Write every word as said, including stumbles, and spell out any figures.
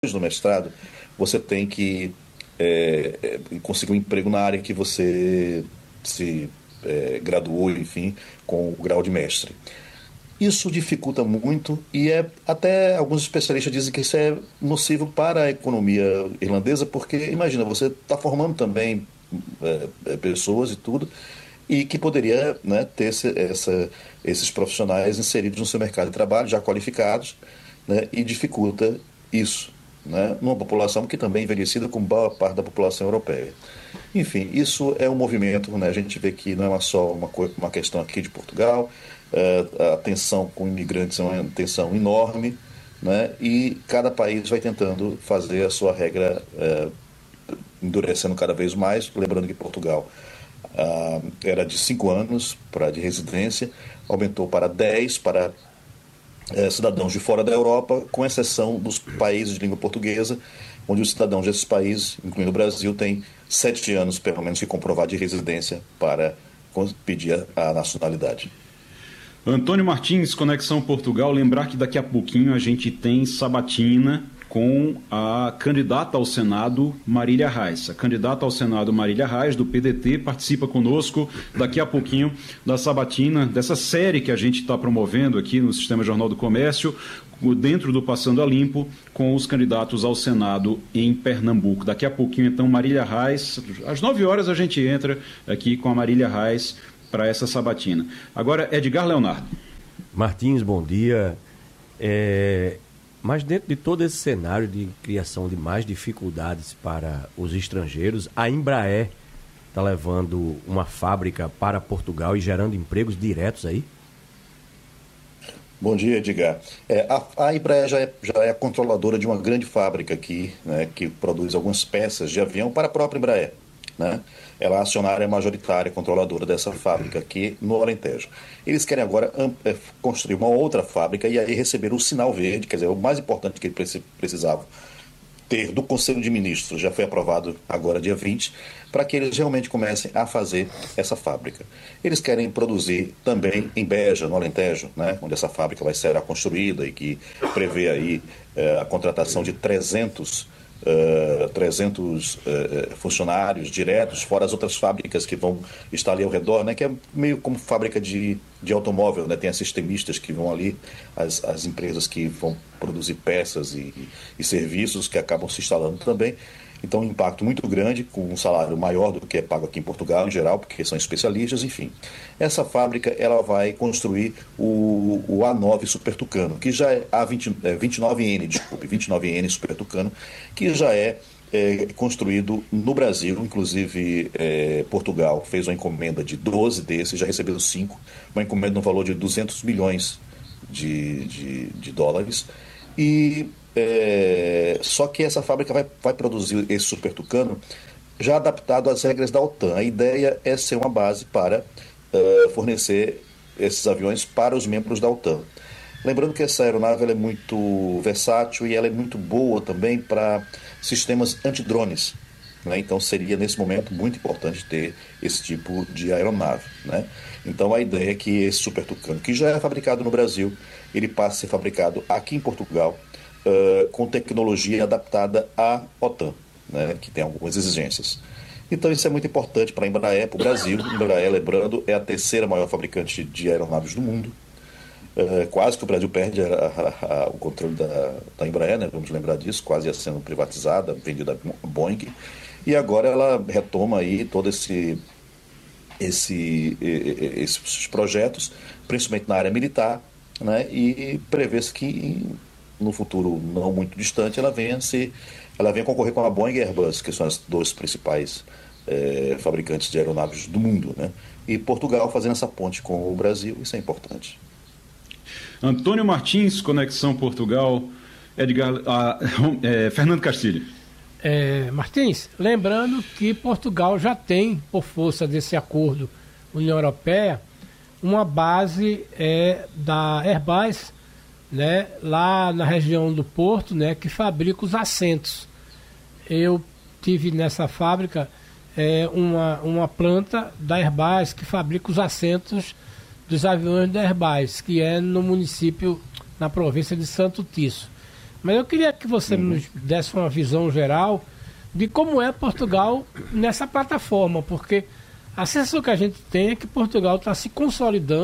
do mestrado, você tem que é, é, conseguir um emprego na área que você se é, graduou, enfim, com o grau de mestre. Isso dificulta muito e é até alguns especialistas dizem que isso é nocivo para a economia irlandesa, porque imagina, você está formando também é, é, pessoas e tudo, e que poderia, né, ter esse, essa, esses profissionais inseridos no seu mercado de trabalho, já qualificados, né, e dificulta isso, né, numa população que também é envelhecida com boa parte da população europeia. Enfim, isso é um movimento, né? A gente vê que não é só uma, co- uma questão aqui de Portugal, eh, a tensão com imigrantes é uma tensão enorme, né? E cada país vai tentando fazer a sua regra, eh, endurecendo cada vez mais. Lembrando que Portugal ah, era de cinco anos para de residência, aumentou para dez para eh, cidadãos de fora da Europa, com exceção dos países de língua portuguesa, onde os cidadãos desses países, incluindo o Brasil, têm sete anos, pelo menos, que comprovar de residência para cons- pedir a a nacionalidade. Antônio Martins, Conexão Portugal. Lembrar que daqui a pouquinho a gente tem sabatina com a candidata ao Senado, Marília Reis. A candidata ao Senado, Marília Reis, do P D T, participa conosco daqui a pouquinho da sabatina, dessa série que a gente está promovendo aqui no Sistema Jornal do Comércio, dentro do Passando a Limpo, com os candidatos ao Senado em Pernambuco. Daqui a pouquinho, então, Marília Reis, às nove horas a gente entra aqui com a Marília Reis para essa sabatina. Agora, Edgar Leonardo. Martins, bom dia. É, mas dentro de todo esse cenário de criação de mais dificuldades para os estrangeiros, a Embraer está levando uma fábrica para Portugal e gerando empregos diretos aí? Bom dia, Edgar. É, a, a Embraer já é, já é a controladora de uma grande fábrica aqui, né, que produz algumas peças de avião para a própria Embraer, né? Ela é a acionária majoritária, controladora dessa fábrica aqui no Alentejo. Eles querem agora am- é, construir uma outra fábrica e aí receber o sinal verde, quer dizer, o mais importante que eles preci- precisavam ter do Conselho de Ministros, já foi aprovado agora dia vinte, para que eles realmente comecem a fazer essa fábrica. Eles querem produzir também em Beja, no Alentejo, né, onde essa fábrica vai ser construída e que prevê aí eh, a contratação de trezentos, eh, trezentos eh, funcionários diretos, fora as outras fábricas que vão estar ali ao redor, né, que é meio como fábrica de, de automóvel, né, tem as sistemistas que vão ali, as, as empresas que vão produzir peças e, e serviços que acabam se instalando também. Então, um impacto muito grande, com um salário maior do que é pago aqui em Portugal, em geral, porque são especialistas, enfim. Essa fábrica, ela vai construir o, o A nove Super Tucano, que já é A vinte, é, vinte e nove N, desculpe, vinte e nove N Super Tucano, que já é, é construído no Brasil, inclusive é, Portugal fez uma encomenda de doze desses, já recebeu cinco, uma encomenda no valor de duzentos milhões de, de, de dólares. E é, só que essa fábrica vai, vai produzir esse Super Tucano já adaptado às regras da OTAN. A ideia é ser uma base para eh, fornecer esses aviões para os membros da OTAN. Lembrando que essa aeronave ela é muito versátil e ela é muito boa também para sistemas antidrones, né? Então seria nesse momento muito importante ter esse tipo de aeronave, né? Então a ideia é que esse Super Tucano, que já é fabricado no Brasil, ele passe a ser fabricado aqui em Portugal, uh, com tecnologia adaptada à OTAN, né? Que tem algumas exigências. Então isso é muito importante para a Embraer, para o Brasil. A Embraer, lembrando, é a terceira maior fabricante de aeronaves do mundo. Uh, quase que o Brasil perde a, a, a, o controle da, da Embraer, né? Vamos lembrar disso, quase ia sendo privatizada, vendida a Boeing. E agora ela retoma aí todo esse, esse, esses projetos, principalmente na área militar, né? E prevê-se que no futuro não muito distante ela venha, se, ela venha concorrer com a Boeing e a Airbus, que são as duas principais eh, fabricantes de aeronaves do mundo, né? E Portugal fazendo essa ponte com o Brasil, isso é importante. Antônio Martins, Conexão Portugal. Edgar, ah, é, Fernando Castilho. É, Martins, lembrando que Portugal já tem, por força desse acordo União Europeia, uma base é, da Airbus, né, lá na região do Porto, né, que fabrica os assentos. Eu tive nessa fábrica é, uma, uma planta da Airbus que fabrica os assentos dos aviões da Airbus, que é no município, na província de Santo Tirso. Mas eu queria que você uhum. nos desse uma visão geral de como é Portugal nessa plataforma, porque a sensação que a gente tem é que Portugal está se consolidando